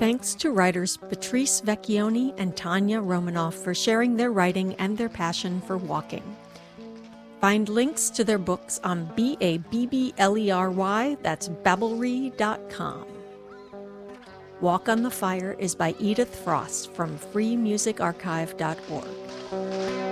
Thanks to writers Patrice Vecchione and Tanya Romanoff for sharing their writing and their passion for walking. Find links to their books on BABBLERY, that's babblery.com. Walk on the Fire is by Edith Frost from freemusicarchive.org.